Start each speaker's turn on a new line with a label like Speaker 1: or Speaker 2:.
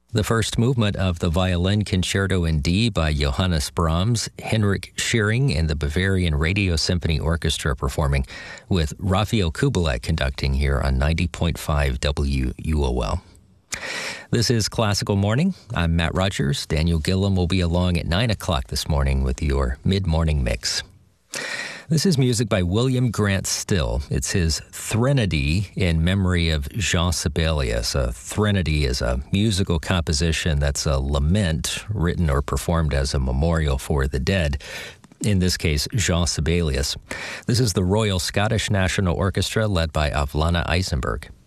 Speaker 1: The first movement of the Violin Concerto in D by Johannes Brahms, Henrik Schering and the Bavarian Radio Symphony Orchestra performing, with Raphael Kubelik conducting here on 90.5 WUOL. This is Classical Morning. I'm Matt Rogers. Daniel Gillam will be along at 9 o'clock this morning with your mid-morning mix. This is music by William Grant Still. It's his Threnody in memory of Jean Sibelius. A threnody is a musical composition that's a lament written or performed as a memorial for the dead. In this case, Jean Sibelius. This is the Royal Scottish National Orchestra led by Avlana Eisenberg.